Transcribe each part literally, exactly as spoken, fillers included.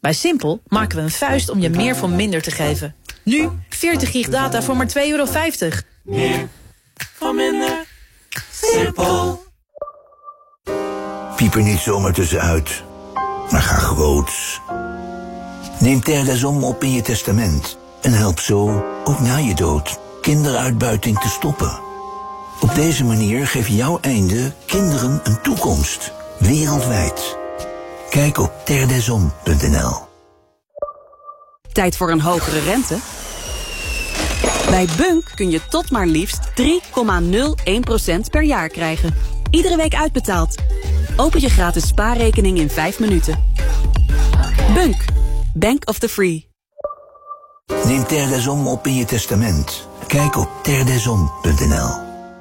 Bij Simpel maken we een vuist om je meer voor minder te geven. Nu veertig gig data voor maar twee euro vijftig. Meer voor minder. Simpel. Piep er niet zomaar tussenuit, maar ga groots. Neem Terre des Hommes op in je testament en help zo, ook na je dood, kinderuitbuiting te stoppen. Op deze manier geef jouw einde kinderen een toekomst, wereldwijd. Kijk op terre des hommes punt n l. Tijd voor een hogere rente? Bij Bunk kun je tot maar liefst drie komma nul één procent per jaar krijgen. Iedere week uitbetaald. Open je gratis spaarrekening in vijf minuten. Bunk. Bank of the Free. Neem Terre des Hommes op in je testament. Kijk op terre des hommes punt n l.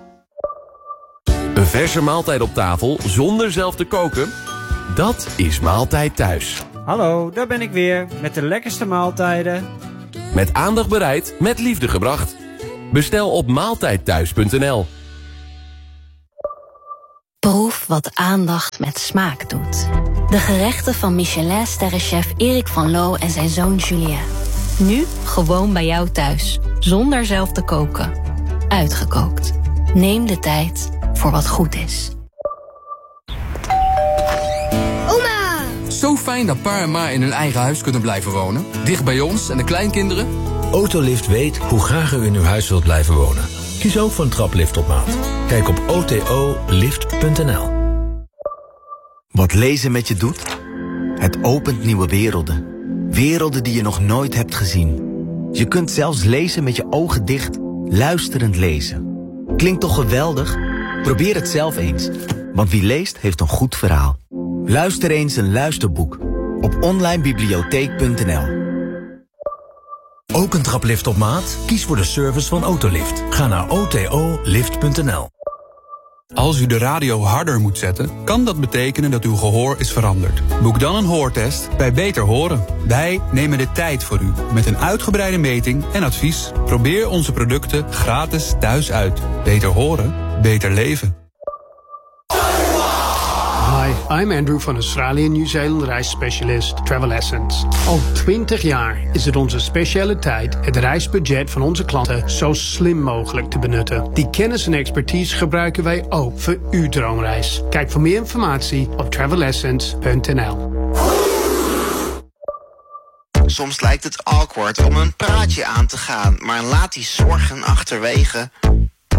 Een verse maaltijd op tafel zonder zelf te koken? Dat is Maaltijd Thuis. Hallo, daar ben ik weer met de lekkerste maaltijden. Met aandacht bereid, met liefde gebracht. Bestel op maaltijd thuis punt n l. Proef wat aandacht met smaak doet. De gerechten van Michelin-sterrenchef Erik van Loo en zijn zoon Julien. Nu gewoon bij jou thuis, zonder zelf te koken. Uitgekookt. Neem de tijd voor wat goed is. Oma! Zo fijn dat pa en ma in hun eigen huis kunnen blijven wonen. Dicht bij ons en de kleinkinderen. Autolift weet hoe graag u in uw huis wilt blijven wonen. Kies ook voor een traplift op maat. Kijk op o t o lift punt n l. Wat lezen met je doet? Het opent nieuwe werelden. Werelden die je nog nooit hebt gezien. Je kunt zelfs lezen met je ogen dicht, luisterend lezen. Klinkt toch geweldig? Probeer het zelf eens. Want wie leest, heeft een goed verhaal. Luister eens een luisterboek. Op online bibliotheek punt n l. Ook een traplift op maat? Kies voor de service van Autolift. Ga naar o t o lift punt n l. Als u de radio harder moet zetten, kan dat betekenen dat uw gehoor is veranderd. Boek dan een hoortest bij Beter Horen. Wij nemen de tijd voor u met een uitgebreide meting en advies. Probeer onze producten gratis thuis uit. Beter horen, beter leven. Hi, I'm Andrew van Australië Nieuw-Zeeland reisspecialist Travel Essence. Al twintig jaar is het onze specialiteit het reisbudget van onze klanten zo slim mogelijk te benutten. Die kennis en expertise gebruiken wij ook voor uw droomreis. Kijk voor meer informatie op travel essence punt n l. Soms lijkt het awkward om een praatje aan te gaan, maar laat die zorgen achterwege.